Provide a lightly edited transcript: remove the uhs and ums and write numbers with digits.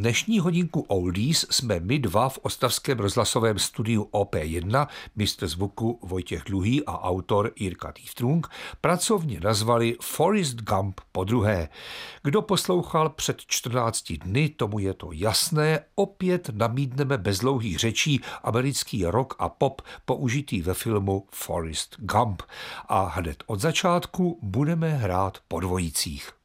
Dnešní hodinku Oldies jsme my dva v ostravském rozhlasovém studiu OP1, mistr zvuku Vojtěch Dluhý a autor Jirka Týftrung, pracovně nazvali Forrest Gump podruhé. Kdo poslouchal před 14 dny, tomu je to jasné, opět namídneme bez dlouhých řečí americký rock a pop použitý ve filmu Forrest Gump. A hned od začátku budeme hrát po dvojicích.